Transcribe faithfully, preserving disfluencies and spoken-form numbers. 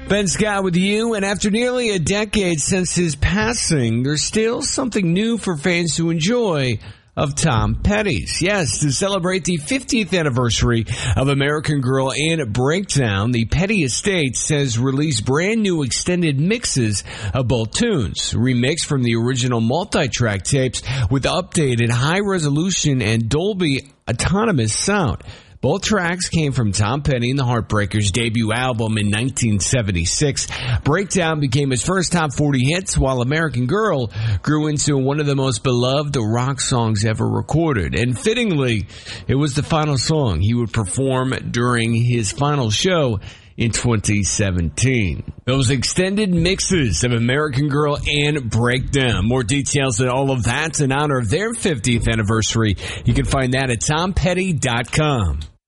Ben Scott with you, and after nearly a decade since his passing, there's still something new for fans to enjoy of Tom Petty's. Yes, to celebrate the fiftieth anniversary of American Girl and Breakdown, the Petty Estates has released brand new extended mixes of both tunes, remixed from the original multi-track tapes with updated high-resolution and Dolby autonomous sound. Both tracks came from Tom Petty and the Heartbreakers' debut album in nineteen seventy-six. Breakdown became his first top forty hits, while American Girl grew into one of the most beloved rock songs ever recorded. And fittingly, it was the final song he would perform during his final show in twenty seventeen. Those extended mixes of American Girl and Breakdown. More details on all of that in honor of their fiftieth anniversary. You can find that at tom petty dot com.